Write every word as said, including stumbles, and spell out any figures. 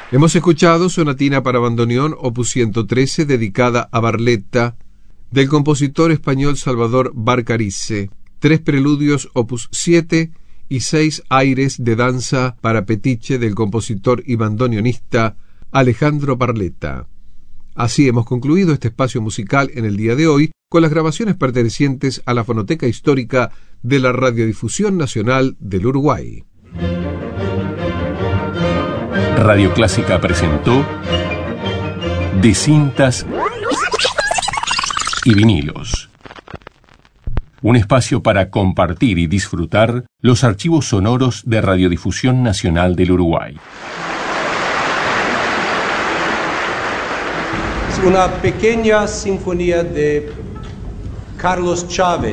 Hemos escuchado Sonatina para bandoneón, opus ciento trece, dedicada a Barletta, del compositor español Salvador Barcarisse, tres preludios, opus siete, y seis aires de danza para petiche del compositor y bandoneonista Alejandro Barletta. Así hemos concluido este espacio musical en el día de hoy con las grabaciones pertenecientes a la Fonoteca Histórica de la Radiodifusión Nacional del Uruguay. Radio Clásica presentó De cintas y vinilos, un espacio para compartir y disfrutar los archivos sonoros de Radiodifusión Nacional del Uruguay. Una pequeña sinfonía de Carlos Chávez.